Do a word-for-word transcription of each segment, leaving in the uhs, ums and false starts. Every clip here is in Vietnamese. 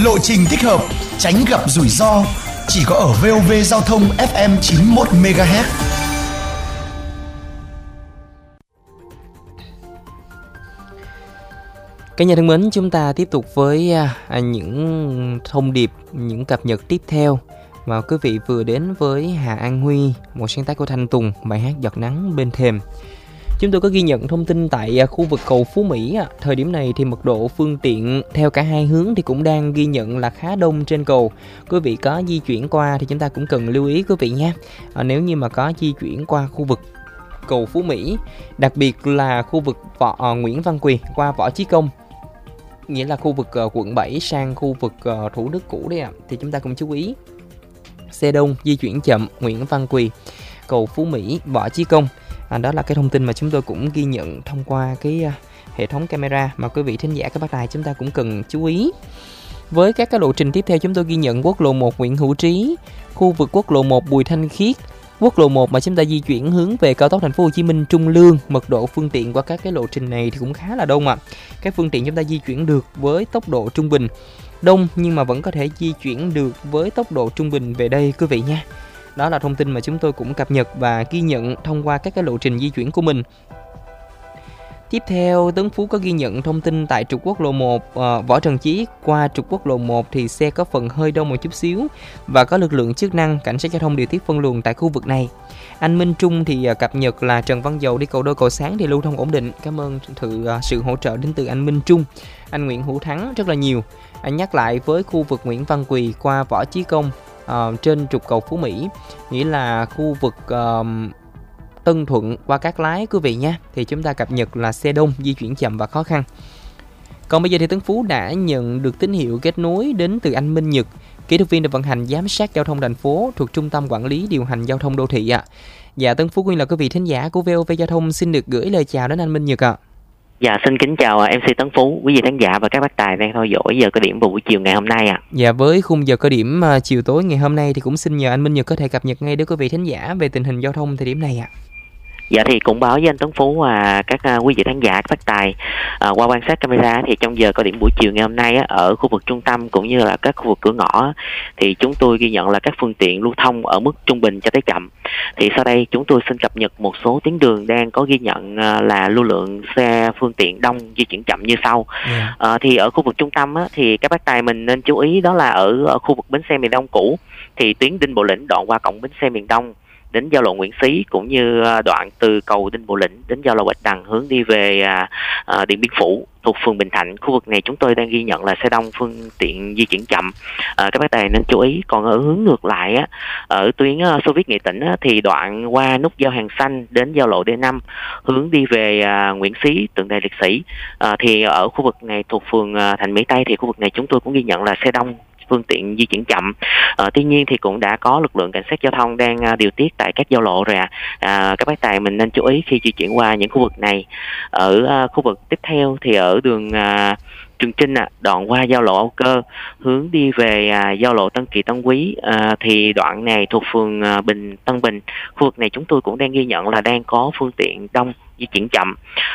lộ trình thích hợp, tránh gặp rủi ro. Chỉ có ở vê o vê Giao thông ép em chín mươi mốt mê ga héc. Các nhà thân mến, chúng ta tiếp tục với à, những thông điệp, những cập nhật tiếp theo. Và quý vị vừa đến với Hà An Huy, một sáng tác của Thanh Tùng, bài hát Giọt Nắng Bên Thềm. Chúng tôi có ghi nhận thông tin tại khu vực cầu Phú Mỹ. Thời điểm này thì mật độ phương tiện theo cả hai hướng thì cũng đang ghi nhận là khá đông trên cầu. Quý vị có di chuyển qua thì chúng ta cũng cần lưu ý quý vị nha. À, nếu như mà có di chuyển qua khu vực cầu Phú Mỹ, đặc biệt là khu vực võ, uh, Nguyễn Văn Quỳ qua Võ Chí Công, nghĩa là khu vực uh, quận bảy sang khu vực uh, Thủ Đức cũ đấy ạ, à, thì chúng ta cũng chú ý. Xe đông di chuyển chậm Nguyễn Văn Quỳ, cầu Phú Mỹ, Võ Chí Công. À, đó là cái thông tin mà chúng tôi cũng ghi nhận thông qua cái uh, hệ thống camera mà quý vị thính giả các bác đài chúng ta cũng cần chú ý. Với các cái lộ trình tiếp theo, chúng tôi ghi nhận quốc lộ một Nguyễn Hữu Trí, khu vực quốc lộ một Bùi Thanh Khiết, quốc lộ một mà chúng ta di chuyển hướng về cao tốc Thành phố Hồ Chí Minh Trung Lương. Mật độ phương tiện qua các cái lộ trình này thì cũng khá là đông ạ. À. Các phương tiện chúng ta di chuyển được với tốc độ trung bình, đông nhưng mà vẫn có thể di chuyển được với tốc độ trung bình về đây quý vị nha. Đó là thông tin mà chúng tôi cũng cập nhật và ghi nhận thông qua các cái lộ trình di chuyển của mình. Tiếp theo, Tấn Phú có ghi nhận thông tin tại trục quốc lộ một, uh, Võ Trần Chí qua trục quốc lộ một thì xe có phần hơi đông một chút xíu và có lực lượng chức năng, cảnh sát giao thông điều tiết phân luồng tại khu vực này. Anh Minh Trung thì uh, cập nhật là Trần Văn Dầu đi cầu Đôi Cầu Sáng thì lưu thông ổn định. Cảm ơn sự, uh, sự hỗ trợ đến từ anh Minh Trung. Anh Nguyễn Hữu Thắng rất là nhiều. Anh nhắc lại với khu vực Nguyễn Văn Quỳ qua Võ Chí Công uh, trên trục cầu Phú Mỹ, nghĩa là khu vực Uh, Tân Thuận qua Cát Lái quý vị nhé, thì chúng ta cập nhật là xe đông, di chuyển chậm và khó khăn. Còn bây giờ thì Tấn Phú đã nhận được tín hiệu kết nối đến từ anh Minh Nhật, kỹ thuật viên để vận hành giám sát giao thông thành phố thuộc Trung tâm Quản lý Điều hành Giao thông Đô thị ạ. À. Dạ, Tấn Phú cũng là quý vị thính giả của vê o vê Giao thông xin được gửi lời chào đến anh Minh Nhật ạ. À. Dạ, xin kính chào em xê Tấn Phú, quý vị khán giả và các bác tài đang theo dõi giờ cao điểm vào buổi chiều ngày hôm nay ạ. À. Dạ, với khung giờ cao điểm chiều tối ngày hôm nay thì cũng xin nhờ anh Minh Nhật có thể cập nhật ngay đến quý vị thính giả về tình hình giao thông thời điểm này ạ. À. Dạ thì cũng báo với anh Tấn Phú và các uh, quý vị khán giả, các bác tài uh, qua quan sát camera thì trong giờ cao điểm buổi chiều ngày hôm nay á, ở khu vực trung tâm cũng như là các khu vực cửa ngõ thì chúng tôi ghi nhận là các phương tiện lưu thông ở mức trung bình cho tới chậm. Thì sau đây chúng tôi xin cập nhật một số tuyến đường đang có ghi nhận uh, là lưu lượng xe phương tiện đông di chuyển chậm như sau. Yeah. Uh, thì ở khu vực trung tâm á, thì các bác tài mình nên chú ý đó là ở, ở khu vực bến xe miền Đông cũ thì tuyến Đinh Bộ Lĩnh đoạn qua cổng bến xe miền Đông đến giao lộ Nguyễn Xí cũng như đoạn từ cầu Đinh Bộ Lĩnh đến giao lộ Bạch Đằng hướng đi về à, à, Điện Biên Phủ thuộc phường Bình Thạnh. Khu vực này chúng tôi đang ghi nhận là xe đông, phương tiện di chuyển chậm. À, các bác tài nên chú ý. Còn ở hướng ngược lại á, ở tuyến uh, Xô Viết Nghệ Tĩnh á, thì đoạn qua nút giao Hàng Xanh đến giao lộ D năm hướng đi về à, Nguyễn Xí, tượng đài liệt sĩ. À, thì ở khu vực này thuộc phường à, Thành Mỹ Tây thì khu vực này chúng tôi cũng ghi nhận là xe đông, phương tiện di chuyển chậm. À, tuy nhiên thì cũng đã có lực lượng cảnh sát giao thông đang uh, điều tiết tại các giao lộ rồi ạ. À. À, các bác tài mình nên chú ý khi di chuyển qua những khu vực này. Ở uh, khu vực tiếp theo thì ở đường uh, Trường Chinh à, đoạn qua giao lộ Âu Cơ hướng đi về à, giao lộ Tân Kỳ Tân Quý à, thì đoạn này thuộc phường à, Bình Tân Bình. Khu vực này chúng tôi cũng đang ghi nhận là đang có phương tiện đông di chuyển chậm.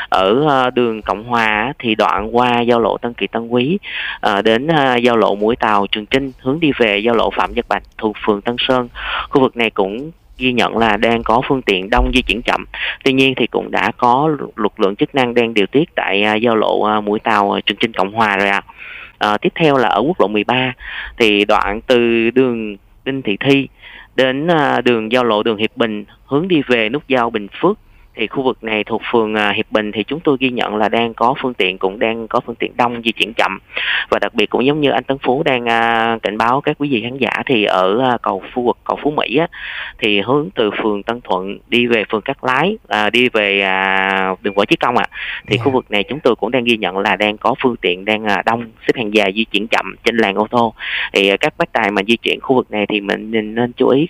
Ở à, đường Cộng Hòa thì đoạn qua giao lộ Tân Kỳ Tân Quý à, đến à, giao lộ Mũi Tàu Trường Chinh hướng đi về giao lộ Phạm Nhật Bạch thuộc phường Tân Sơn. Khu vực này cũng ghi nhận là đang có phương tiện đông di chuyển chậm. Tuy nhiên thì cũng đã có lực lượng chức năng đang điều tiết tại uh, giao lộ uh, Mũi Tàu uh, Trường Chinh Cộng Hòa rồi ạ. À. Uh, tiếp theo là ở quốc lộ mười ba thì đoạn từ đường Đinh Thị Thi đến uh, đường giao lộ đường Hiệp Bình hướng đi về nút giao Bình Phước. Thì khu vực này thuộc phường uh, Hiệp Bình thì chúng tôi ghi nhận là đang có phương tiện cũng đang có phương tiện đông di chuyển chậm. Và đặc biệt cũng giống như anh Tấn Phú đang uh, cảnh báo các quý vị khán giả thì ở uh, cầu khu vực cầu Phú Mỹ á, thì hướng từ phường Tân Thuận đi về phường Cát Lái, uh, đi về uh, đường Võ Chí Công ạ. À. Thì yeah. khu vực này chúng tôi cũng đang ghi nhận là đang có phương tiện đang uh, đông xếp hàng dài di chuyển chậm trên làn ô tô. Thì uh, các bác tài mà di chuyển khu vực này thì mình nên chú ý.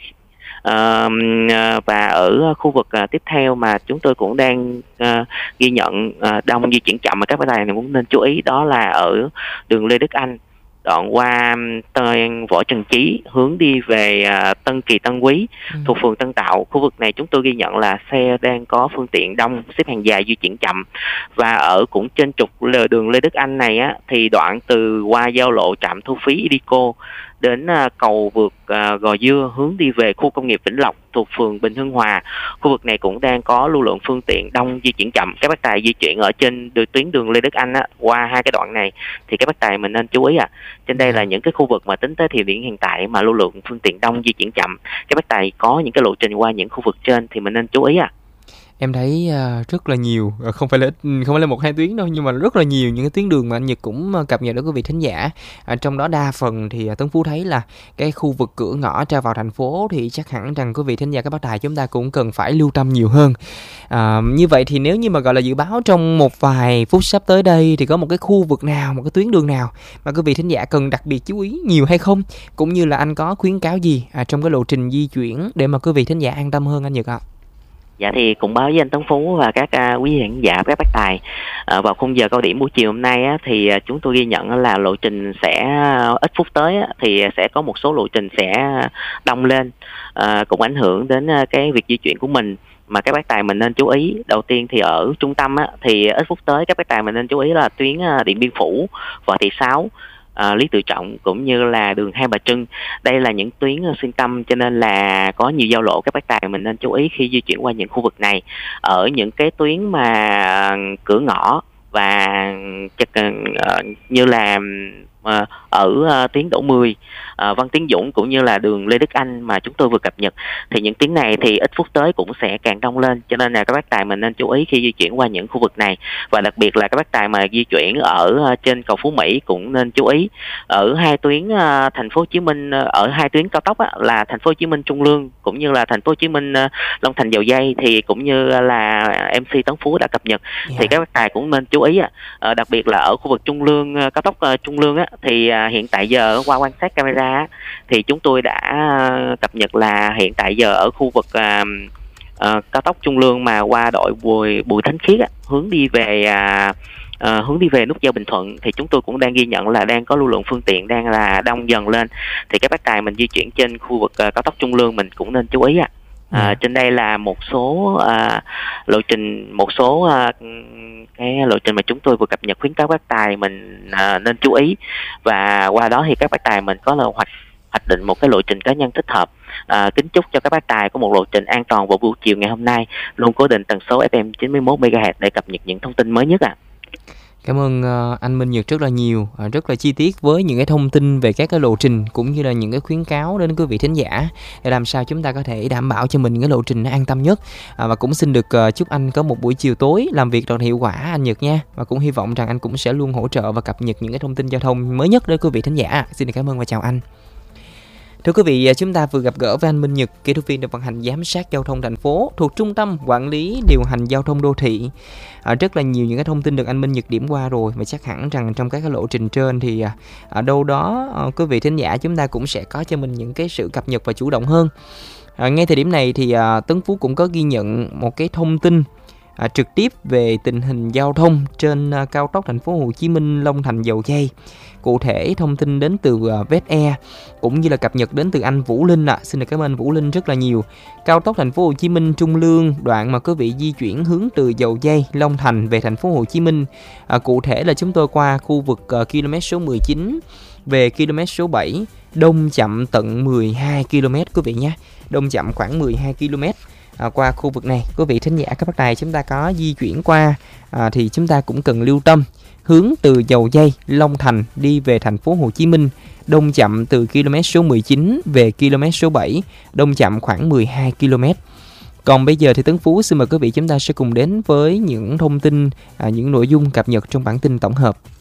Uh, và ở khu vực uh, tiếp theo mà chúng tôi cũng đang uh, ghi nhận uh, đông di chuyển chậm mà các bác tài này cũng nên chú ý đó là ở đường Lê Đức Anh đoạn qua Tân Võ Trần Chí hướng đi về uh, Tân Kỳ Tân Quý ừ. thuộc phường Tân Tạo. Khu vực này chúng tôi ghi nhận là xe đang có phương tiện đông, xếp hàng dài, di chuyển chậm. Và ở cũng trên trục đường Lê Đức Anh này á, thì đoạn từ qua giao lộ trạm thu phí Idico đến uh, cầu vượt uh, Gò Dưa hướng đi về khu công nghiệp Vĩnh Lộc thuộc phường Bình Hưng Hòa. Khu vực này cũng đang có lưu lượng phương tiện đông, di chuyển chậm. Các bác tài di chuyển ở trên đường tuyến đường Lê Đức Anh á, qua hai cái đoạn này thì các bác tài mình nên chú ý à. Trên đây là những cái khu vực mà tính tới thời điểm hiện tại mà lưu lượng phương tiện đông, di chuyển chậm. Các bác tài có những cái lộ trình qua những khu vực trên thì mình nên chú ý à. Em thấy uh, rất là nhiều, không phải là không phải là một hai tuyến đâu, nhưng mà rất là nhiều những cái tuyến đường mà anh Nhật cũng cập nhật đến quý vị thính giả. À, trong đó đa phần thì Tấn Phú thấy là cái khu vực cửa ngõ ra vào thành phố thì chắc hẳn rằng quý vị thính giả các bác tài chúng ta cũng cần phải lưu tâm nhiều hơn. À, như vậy thì nếu như mà gọi là dự báo trong một vài phút sắp tới đây thì có một cái khu vực nào, một cái tuyến đường nào mà quý vị thính giả cần đặc biệt chú ý nhiều hay không, cũng như là anh có khuyến cáo gì à, trong cái lộ trình di chuyển để mà quý vị thính giả an tâm hơn anh Nhật ạ? Dạ thì cũng báo với anh Tấn Phú và các uh, quý khán giả, các bác tài uh, vào khung giờ cao điểm buổi chiều hôm nay á, thì uh, chúng tôi ghi nhận là lộ trình sẽ uh, ít phút tới á, thì sẽ có một số lộ trình sẽ đông lên, uh, cũng ảnh hưởng đến uh, cái việc di chuyển của mình mà các bác tài mình nên chú ý. Đầu tiên thì ở trung tâm á, thì ít phút tới các bác tài mình nên chú ý là tuyến uh, Điện Biên Phủ, Võ Thị Sáu, À, Lý Tự Trọng cũng như là đường Hai Bà Trưng. Đây là những tuyến xuyên tâm cho nên là có nhiều giao lộ, các bác tài mình nên chú ý khi di chuyển qua những khu vực này. Ở những cái tuyến mà cửa ngõ và uh, như là uh, ở uh, tuyến Đỗ Mười, uh, Văn Tiến Dũng cũng như là đường Lê Đức Anh mà chúng tôi vừa cập nhật, thì những tuyến này thì ít phút tới cũng sẽ càng đông lên, cho nên là các bác tài mình nên chú ý khi di chuyển qua những khu vực này. Và đặc biệt là các bác tài mà di chuyển ở uh, trên cầu Phú Mỹ cũng nên chú ý ở hai tuyến uh, thành phố Hồ Chí Minh, uh, ở hai tuyến cao tốc á, là thành phố Hồ Chí Minh Trung Lương cũng như là thành phố Hồ Chí Minh uh, Long Thành Dầu Giây, thì cũng như là em xê Tấn Phú đã cập nhật yeah. thì các bác tài cũng nên chú ý à. uh, đặc biệt là ở khu vực Trung Lương, uh, cao tốc uh, Trung Lương á, thì uh, hiện tại giờ qua quan sát camera á, thì chúng tôi đã uh, cập nhật là hiện tại giờ ở khu vực uh, uh, cao tốc Trung Lương mà qua đội Bùi Bùi Thánh Khiết á, hướng đi về uh, Uh, hướng đi về nút giao Bình Thuận, thì chúng tôi cũng đang ghi nhận là đang có lưu lượng phương tiện đang là đông dần lên, thì các bác tài mình di chuyển trên khu vực uh, cao tốc Trung Lương mình cũng nên chú ý ạ. À. À, trên đây là một số uh, lộ trình, một số uh, cái lộ trình mà chúng tôi vừa cập nhật khuyến cáo bác tài mình uh, nên chú ý, và qua đó thì các bác tài mình có là hoạch hoạch định một cái lộ trình cá nhân thích hợp. À, kính chúc cho các bác tài có một lộ trình an toàn vào buổi chiều ngày hôm nay, luôn cố định tần số ép em chín mươi mốt mê ga héc để cập nhật những thông tin mới nhất ạ. À. Cảm ơn uh, anh Minh Nhật rất là nhiều, uh, rất là chi tiết với những cái thông tin về các cái lộ trình cũng như là những cái khuyến cáo đến quý vị thính giả để làm sao chúng ta có thể đảm bảo cho mình những cái lộ trình nó an tâm nhất. Uh, và cũng xin được uh, chúc anh có một buổi chiều tối làm việc thật hiệu quả anh Nhật nha. Và cũng hy vọng rằng anh cũng sẽ luôn hỗ trợ và cập nhật những cái thông tin giao thông mới nhất đến quý vị thính giả. Xin được cảm ơn và chào anh. Thưa quý vị, chúng ta vừa gặp gỡ với anh Minh Nhật, kỹ thuật viên được vận hành giám sát giao thông thành phố thuộc Trung tâm Quản lý Điều hành Giao thông Đô thị. À, rất là nhiều những cái thông tin được anh Minh Nhật điểm qua rồi, và chắc hẳn rằng trong các cái lộ trình trên thì ở đâu đó quý vị thính giả chúng ta cũng sẽ có cho mình những cái sự cập nhật và chủ động hơn. À, ngay thời điểm này thì à, Tấn Phú cũng có ghi nhận một cái thông tin À, trực tiếp về tình hình giao thông trên à, cao tốc thành phố Hồ Chí Minh Long Thành Dầu Giây. Cụ thể thông tin đến từ à, vét e cũng như là cập nhật đến từ anh Vũ Linh ạ. À. Xin được cảm ơn Vũ Linh rất là nhiều. Cao tốc thành phố Hồ Chí Minh Trung Lương, đoạn mà quý vị di chuyển hướng từ Dầu Giây, Long Thành về thành phố Hồ Chí Minh. À, cụ thể là chúng tôi qua khu vực à, km số mười chín về km số bảy, đông chậm tận mười hai ki lô mét quý vị nhé. Đông chậm khoảng mười hai ki lô mét. À, qua khu vực này quý vị thính giả các bác tài chúng ta có di chuyển qua à, thì chúng ta cũng cần lưu tâm hướng từ Dầu Giây, Long Thành đi về thành phố Hồ Chí Minh, đông chậm từ km số mười chín về km số bảy, đông chậm khoảng mười hai ki lô mét. Còn bây giờ thì Tấn Phú xin mời quý vị chúng ta sẽ cùng đến với những thông tin, à, những nội dung cập nhật trong bản tin tổng hợp.